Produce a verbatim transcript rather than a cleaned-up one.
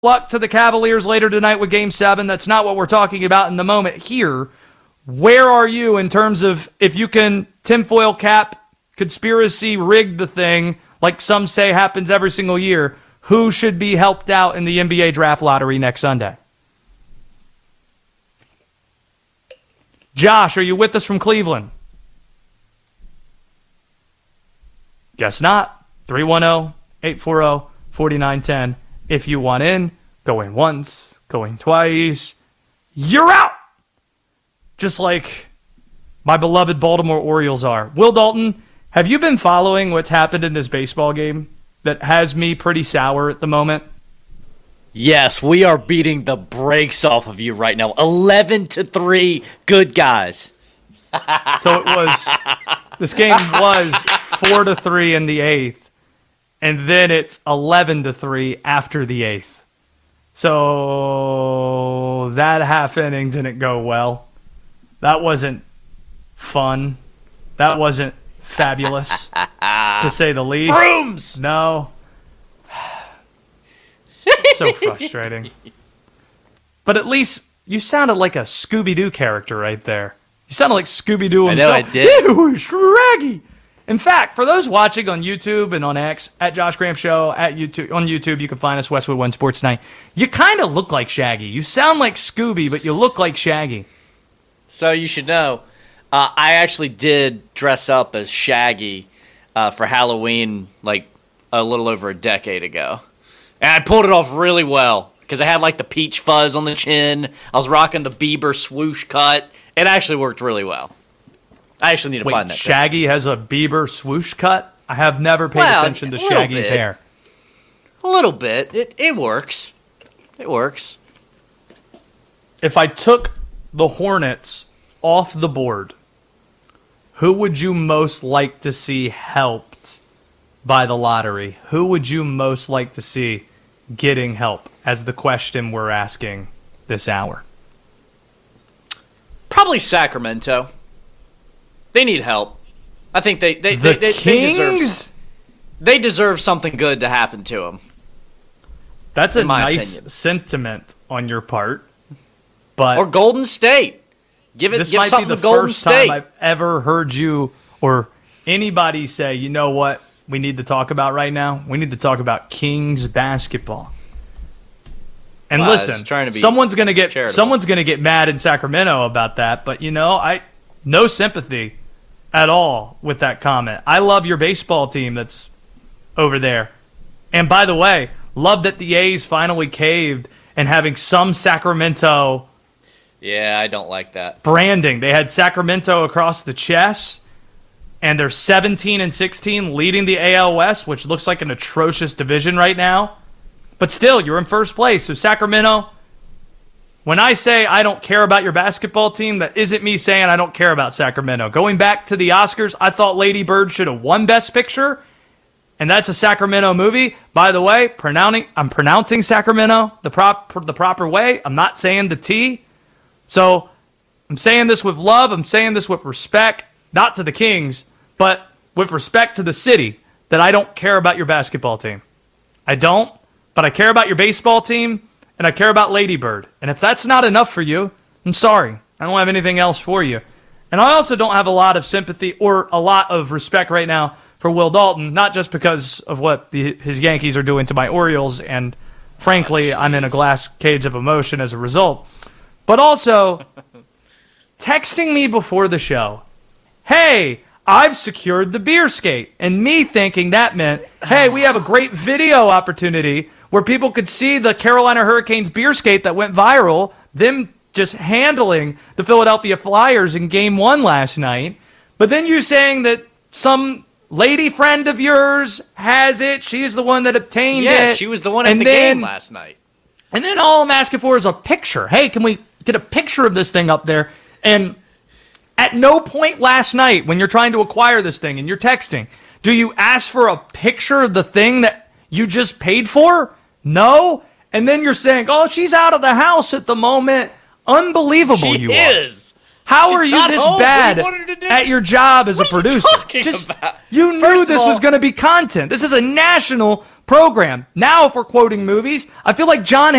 luck to the Cavaliers later tonight with Game seven. That's not what we're talking about in the moment here. Where are you in terms of if you can tinfoil cap, conspiracy rig the thing, like some say happens every single year, who should be helped out in the N B A draft lottery next Sunday? Josh, are you with us from Cleveland? Guess not. three one zero, eight four zero, four nine one zero. If you want in, going once, going twice, you're out! Just like my beloved Baltimore Orioles are. Will Dalton, have you been following what's happened in this baseball game that has me pretty sour at the moment? Yes, we are beating the brakes off of you right now. eleven to three, good guys. So it was, this game was four to three in the eighth, and then it's eleven to three after the eighth. So that half inning didn't go well. That wasn't fun. That wasn't fabulous, to say the least. Brooms! No. So frustrating. But at least you sounded like a Scooby-Doo character right there. You sounded like Scooby-Doo himself. I know I did. It was Shaggy. In fact, for those watching on YouTube and on X, at Josh Graham Show, at YouTube, on YouTube, you can find us, Westwood One Sports Night. You kind of look like Shaggy. You sound like Scooby, but you look like Shaggy. So you should know, uh, I actually did dress up as Shaggy uh, for Halloween like a little over a decade ago. And I pulled it off really well because I had like the peach fuzz on the chin. I was rocking the Bieber swoosh cut. It actually worked really well. I actually need to Wait, find that. Shaggy picture. has a Bieber swoosh cut? I have never paid Well, attention to a little Shaggy's bit. hair. A little bit. It it works. It works. If I took the Hornets off the board, who would you most like to see helped by the lottery? Who would you most like to see getting help, as the question we're asking this hour? Probably Sacramento. They need help. I think they they The they, they, they Kings? deserve they deserve something good to happen to them. That's a in my nice opinion. sentiment on your part, but Or Golden State. Give it this give might be something the to Golden first State. time I've ever heard you or anybody say, you know what we need to talk about right now? We need to talk about Kings basketball. And Well, I was listen, trying to be someone's gonna get charitable. someone's gonna get mad in Sacramento about that, but you know, I no sympathy at all with that comment. I love your baseball team that's over there. And by the way, love that the A's finally caved and having some Sacramento Yeah, I don't like that. branding. They had Sacramento across the chest, and they're seventeen and sixteen, leading the A L West, which looks like an atrocious division right now. But still, you're in first place. So Sacramento, when I say I don't care about your basketball team, that isn't me saying I don't care about Sacramento. Going back to the Oscars, I thought Lady Bird should have won Best Picture, and that's a Sacramento movie. By the way, pronouncing I'm pronouncing Sacramento the prop the proper way. I'm not saying the T. So I'm saying this with love. I'm saying this with respect, not to the Kings, but with respect to the city, that I don't care about your basketball team. I don't, but I care about your baseball team, and I care about Lady Bird. And if that's not enough for you, I'm sorry. I don't have anything else for you. And I also don't have a lot of sympathy or a lot of respect right now for Will Dalton, not just because of what the, his Yankees are doing to my Orioles, and frankly, Oh, I'm in a jeez. glass cage of emotion as a result, but also texting me before the show, hey, I've secured the beer skate, and me thinking that meant, hey, we have a great video opportunity where people could see the Carolina Hurricanes beer skate that went viral, them just handling the Philadelphia Flyers in game one last night. But then you're saying that some lady friend of yours has it. She's the one that obtained it. Yeah, she was the one at And the then- game last night. And then all I'm asking for is a picture. Hey, can we get a picture of this thing up there? And at no point last night when you're trying to acquire this thing and you're texting, do you ask for a picture of the thing that you just paid for? No. And then you're saying, oh, she's out of the house at the moment. Unbelievable She you are. is. How She's are you not this home. What do you bad want her to do? at your job as What a are you producer? talking Just, about? You knew First of this all- was going to be content. This is a national program. Now, if we're quoting movies, I feel like John